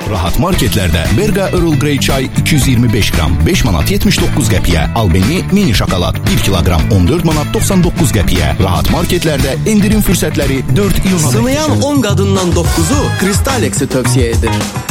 Rahat marketlərdə Berqa Earl Grey çay 225 qram 5 manat 79 qəpiyə. Albeni mini şokolad 1 kiloqram 14 manat 99 qəpiyə. Rahat marketlərdə endirim fürsətləri 4 iyuna. Sınayan 10 qadından 9'u Kristalex'i tövsiye edir.